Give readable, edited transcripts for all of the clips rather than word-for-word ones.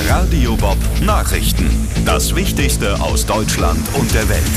Radio Bob Nachrichten. Das Wichtigste aus Deutschland und der Welt.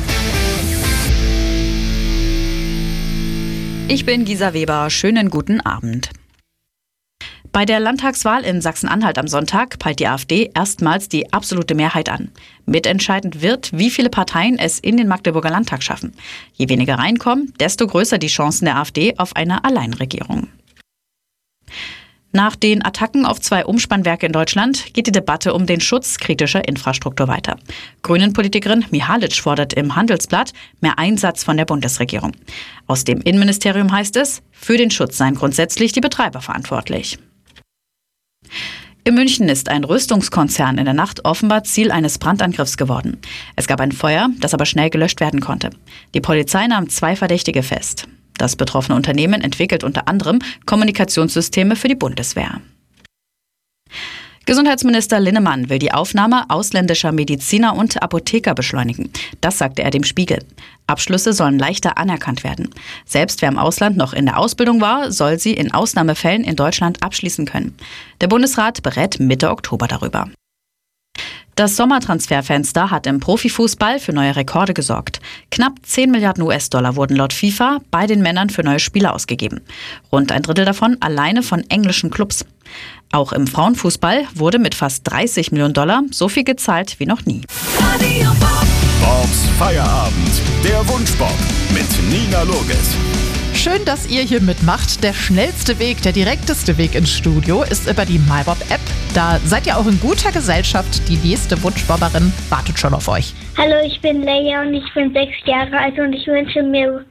Ich bin Gisa Weber. Schönen guten Abend. Bei der Landtagswahl in Sachsen-Anhalt am Sonntag peilt die AfD erstmals die absolute Mehrheit an. Mitentscheidend wird, wie viele Parteien es in den Magdeburger Landtag schaffen. Je weniger reinkommen, desto größer die Chancen der AfD auf eine Alleinregierung. Nach den Attacken auf 2 Umspannwerke in Deutschland geht die Debatte um den Schutz kritischer Infrastruktur weiter. Grünen-Politikerin Mihalic fordert im Handelsblatt mehr Einsatz von der Bundesregierung. Aus dem Innenministerium heißt es, für den Schutz seien grundsätzlich die Betreiber verantwortlich. In München ist ein Rüstungskonzern in der Nacht offenbar Ziel eines Brandangriffs geworden. Es gab ein Feuer, das aber schnell gelöscht werden konnte. Die Polizei nahm 2 Verdächtige fest. Das betroffene Unternehmen entwickelt unter anderem Kommunikationssysteme für die Bundeswehr. Gesundheitsminister Linnemann will die Aufnahme ausländischer Mediziner und Apotheker beschleunigen. Das sagte er dem Spiegel. Abschlüsse sollen leichter anerkannt werden. Selbst wer im Ausland noch in der Ausbildung war, soll sie in Ausnahmefällen in Deutschland abschließen können. Der Bundesrat berät Mitte Oktober darüber. Das Sommertransferfenster hat im Profifußball für neue Rekorde gesorgt. Knapp 10 Milliarden US-Dollar wurden laut FIFA bei den Männern für neue Spieler ausgegeben. Rund ein Drittel davon alleine von englischen Clubs. Auch im Frauenfußball wurde mit fast 30 Millionen Dollar so viel gezahlt wie noch nie. Bobs Feierabend, der Wunschbob mit Nina Loges. Schön, dass ihr hier mitmacht. Der schnellste Weg, der direkteste Weg ins Studio ist über die MyBob-App. Da seid ihr auch in guter Gesellschaft. Die nächste Wunschbobberin wartet schon auf euch. Hallo, ich bin Leia und ich bin 6 Jahre alt und ich wünsche mir